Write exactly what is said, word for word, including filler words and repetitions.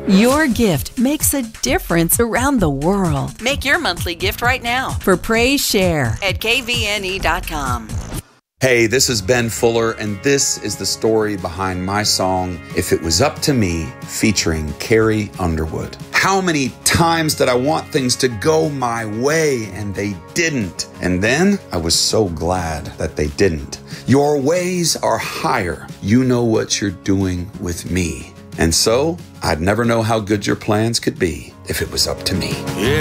Your gift makes a difference around the world. Make your monthly gift right now For Praise Share at K V N E dot com. Hey, this is Ben Fuller, and this is the story behind my song, If It Was Up to Me, featuring Carrie Underwood. How many times did I want things to go my way, and they didn't? And then I was so glad that they didn't. Your ways are higher. You know what you're doing with me. And so, I'd never know how good your plans could be if it was up to me.